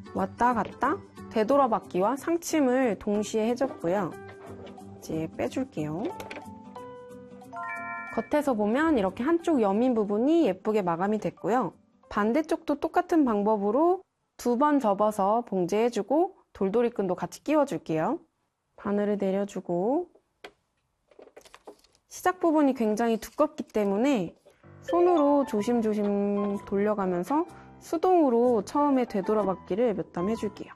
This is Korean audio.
왔다 갔다 되돌아받기와 상침을 동시에 해줬고요. 이제 빼줄게요. 겉에서 보면 이렇게 한쪽 여민 부분이 예쁘게 마감이 됐고요. 반대쪽도 똑같은 방법으로 2번 접어서 봉제해주고 돌돌이끈도 같이 끼워줄게요. 바늘을 내려주고 시작 부분이 굉장히 두껍기 때문에 손으로 조심조심 돌려가면서 수동으로 처음에 되돌아받기를 몇 담 해줄게요.